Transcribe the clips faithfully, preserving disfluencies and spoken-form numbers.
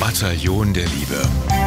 Bataillon der Liebe.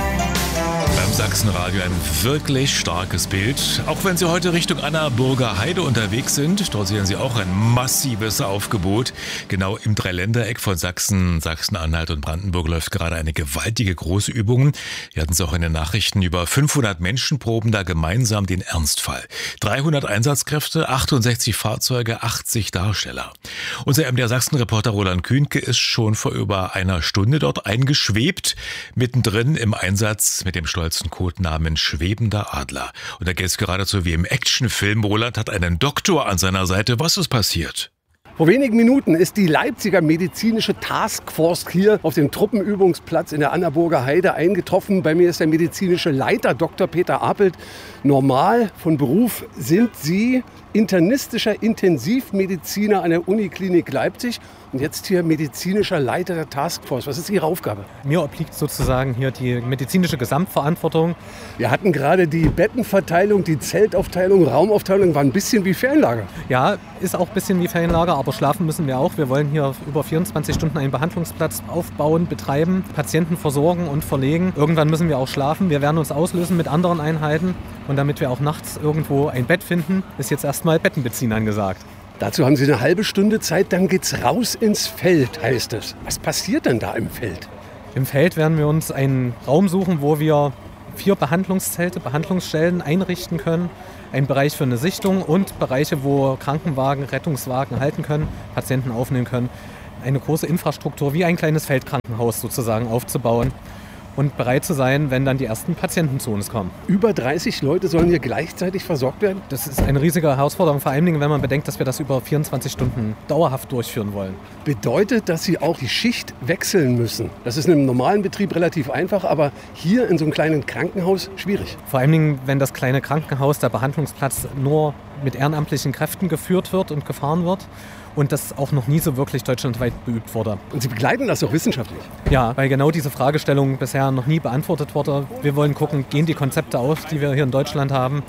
Beim Sachsenradio ein wirklich starkes Bild. Auch wenn Sie heute Richtung Annaburger Heide unterwegs sind, dort sehen Sie auch ein massives Aufgebot. Genau im Dreiländereck von Sachsen, Sachsen-Anhalt und Brandenburg läuft gerade eine gewaltige große Übung. Wir hatten es auch in den Nachrichten, über fünfhundert Menschen proben da gemeinsam den Ernstfall. dreihundert Einsatzkräfte, achtundsechzig Fahrzeuge, achtzig Darsteller. Unser M D R Sachsen-Reporter Roland Kühnke ist schon vor über einer Stunde dort eingeschwebt, mittendrin im Einsatz mit dem stolzen Codenamen Schwebender Adler. Und da geht es geradezu wie im Actionfilm. Roland hat einen Doktor an seiner Seite. Was ist passiert? Vor wenigen Minuten ist die Leipziger medizinische Taskforce hier auf dem Truppenübungsplatz in der Annaburger Heide eingetroffen. Bei mir ist der medizinische Leiter Doktor Peter Apelt. Normal von Beruf sind Sie internistischer Intensivmediziner an der Uniklinik Leipzig und jetzt hier medizinischer Leiter der Taskforce. Was ist Ihre Aufgabe? Mir obliegt sozusagen hier die medizinische Gesamtverantwortung. Wir hatten gerade die Bettenverteilung, die Zeltaufteilung, Raumaufteilung, war ein bisschen wie Ferienlager. Ja, ist auch ein bisschen wie Ferienlager, aber schlafen müssen wir auch. Wir wollen hier über vierundzwanzig Stunden einen Behandlungsplatz aufbauen, betreiben, Patienten versorgen und verlegen. Irgendwann müssen wir auch schlafen. Wir werden uns auslösen mit anderen Einheiten. Und damit wir auch nachts irgendwo ein Bett finden, ist jetzt erstmal Betten beziehen angesagt. Dazu haben Sie eine halbe Stunde Zeit, dann geht's raus ins Feld, heißt es. Was passiert denn da im Feld? Im Feld werden wir uns einen Raum suchen, wo wir vier Behandlungszelte, Behandlungsstellen einrichten können. Ein Bereich für eine Sichtung und Bereiche, wo Krankenwagen, Rettungswagen halten können, Patienten aufnehmen können. Eine große Infrastruktur wie ein kleines Feldkrankenhaus sozusagen aufzubauen. Und bereit zu sein, wenn dann die ersten Patienten zu uns kommen. Über dreißig Leute sollen hier gleichzeitig versorgt werden? Das ist eine riesige Herausforderung, vor allen Dingen, wenn man bedenkt, dass wir das über vierundzwanzig Stunden dauerhaft durchführen wollen. Bedeutet, dass Sie auch die Schicht wechseln müssen? Das ist in einem normalen Betrieb relativ einfach, aber hier in so einem kleinen Krankenhaus schwierig. Vor allen Dingen, wenn das kleine Krankenhaus, der Behandlungsplatz, nur mit ehrenamtlichen Kräften geführt wird und gefahren wird. Und das auch noch nie so wirklich deutschlandweit beübt wurde. Und Sie begleiten das auch wissenschaftlich? Ja, weil genau diese Fragestellung bisher noch nie beantwortet wurde. Wir wollen gucken, gehen die Konzepte auf, die wir hier in Deutschland haben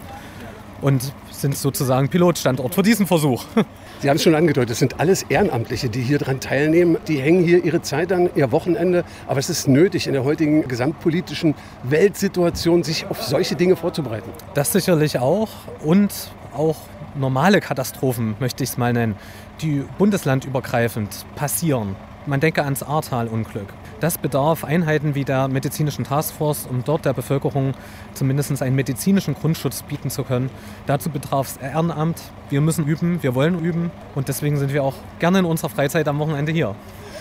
und sind sozusagen Pilotstandort für diesen Versuch. Sie haben es schon angedeutet, es sind alles Ehrenamtliche, die hier dran teilnehmen. Die hängen hier ihre Zeit an, ihr Wochenende. Aber es ist nötig, in der heutigen gesamtpolitischen Weltsituation sich auf solche Dinge vorzubereiten. Das sicherlich auch und auch normale Katastrophen, möchte ich es mal nennen, die bundeslandübergreifend passieren. Man denke ans Ahrtal-Unglück. Das bedarf Einheiten wie der medizinischen Taskforce, um dort der Bevölkerung zumindest einen medizinischen Grundschutz bieten zu können. Dazu bedarf es Ehrenamt. Wir müssen üben, wir wollen üben und deswegen sind wir auch gerne in unserer Freizeit am Wochenende hier.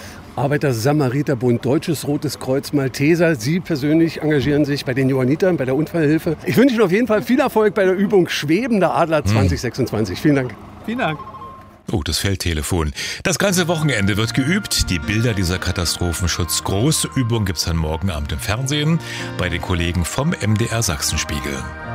Arbeiter-Samariter-Bund, Deutsches Rotes Kreuz, Malteser. Sie persönlich engagieren sich bei den Johannitern, bei der Unfallhilfe. Ich wünsche Ihnen auf jeden Fall viel Erfolg bei der Übung Schwebender Adler zwanzig sechsundzwanzig. Vielen Dank. Vielen Dank. Oh, das Feldtelefon. Das ganze Wochenende wird geübt. Die Bilder dieser Katastrophenschutz-Großübung gibt es dann morgen Abend im Fernsehen bei den Kollegen vom M D R Sachsenspiegel.